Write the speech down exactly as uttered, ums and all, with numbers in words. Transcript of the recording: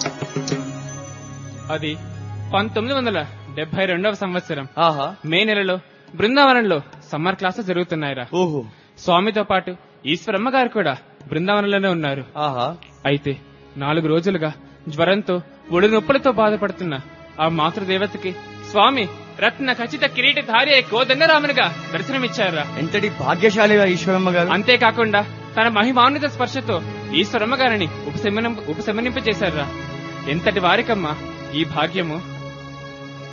అది పంతొమ్మిది వందల డెబ్బై రెండవ సంవత్సరం ఆహా మే నెలలో బృందావనంలో సమ్మర్ క్లాసెస్ జరుగుతున్నాయిరా. ఓహో స్వామితో పాటు ఈశ్వరమ్మ గారు కూడా బృందావనంలోనే ఉన్నారు. ఆహా అయితే నాలుగు రోజులుగా జ్వరంతో ఒడి నొప్పులతో బాధపడుతున్న ఆ మాతృదేవతకి స్వామి రత్న ఖచ్చిత కిరీటధారి అయి కోదండరామునిగా దర్శనమిచ్చారా. ఎంతటి భాగ్యశాలిగా ఈశ్వరమ్మ గారు. అంతేకాకుండా తన మహిమాన్విత స్పర్శతో ఈశ్వరమ్మ గారిని ఉపశమనం ఉపశమనింపజేశారా. ఎంతటి వారికమ్మా ఈ భాగ్యము.